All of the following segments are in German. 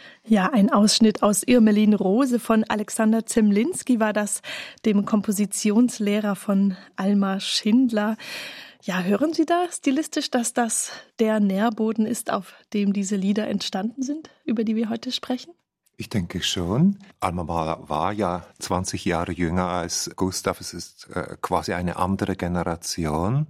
Ja, ein Ausschnitt aus Irmelin Rose von Alexander Zemlinsky war das, dem Kompositionslehrer von Alma Schindler. Ja, hören Sie da stilistisch, dass das der Nährboden ist, auf dem diese Lieder entstanden sind, über die wir heute sprechen? Ich denke schon. Alma Mahler war ja 20 Jahre jünger als Gustav. Es ist quasi eine andere Generation.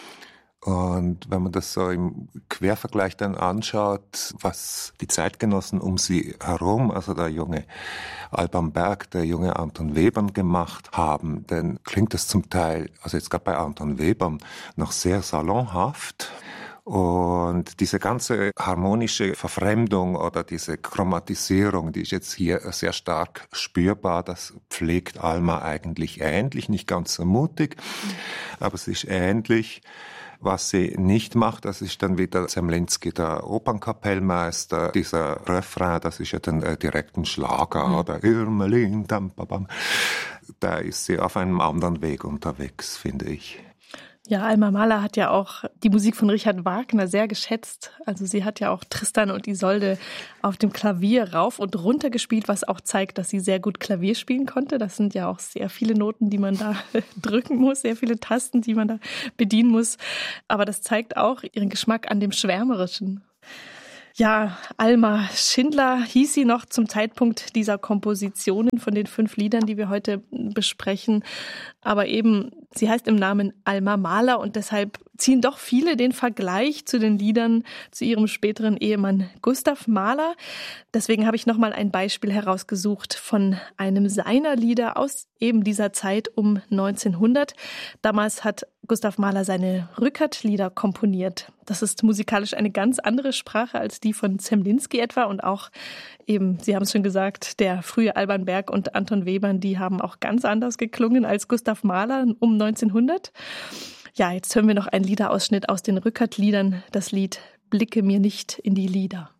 Und wenn man das so im Quervergleich dann anschaut, was die Zeitgenossen um sie herum, also der junge Alban Berg, der junge Anton Webern gemacht haben, dann klingt das zum Teil, also jetzt gerade bei Anton Webern, noch sehr salonhaft. Und diese ganze harmonische Verfremdung oder diese Chromatisierung, die ist jetzt hier sehr stark spürbar. Das pflegt Alma eigentlich ähnlich, nicht ganz so mutig, aber es ist ähnlich. Was sie nicht macht, das ist dann wieder Zemlinsky, der Opernkapellmeister. Dieser Refrain, das ist ja dann direkt ein Schlager, oder Irmelin, tam, bam. Da ist sie auf einem anderen Weg unterwegs, finde ich. Ja, Alma Mahler hat ja auch die Musik von Richard Wagner sehr geschätzt. Also sie hat ja auch Tristan und Isolde auf dem Klavier rauf und runter gespielt, was auch zeigt, dass sie sehr gut Klavier spielen konnte. Das sind ja auch sehr viele Noten, die man da drücken muss, sehr viele Tasten, die man da bedienen muss. Aber das zeigt auch ihren Geschmack an dem Schwärmerischen. Ja, Alma Schindler hieß sie noch zum Zeitpunkt dieser Kompositionen von den 5 Liedern, die wir heute besprechen. Aber eben, sie heißt im Namen Alma Mahler und deshalb ziehen doch viele den Vergleich zu den Liedern zu ihrem späteren Ehemann Gustav Mahler. Deswegen habe ich nochmal ein Beispiel herausgesucht von einem seiner Lieder aus eben dieser Zeit um 1900. Damals hat Gustav Mahler seine Rückert-Lieder komponiert. Das ist musikalisch eine ganz andere Sprache als die von Zemlinsky etwa und auch eben, Sie haben es schon gesagt, der frühe Alban Berg und Anton Webern, die haben auch ganz anders geklungen als Gustav Mahler um 1900. Ja, jetzt hören wir noch einen Liederausschnitt aus den Rückert-Liedern, das Lied Blicke mir nicht in die Lieder.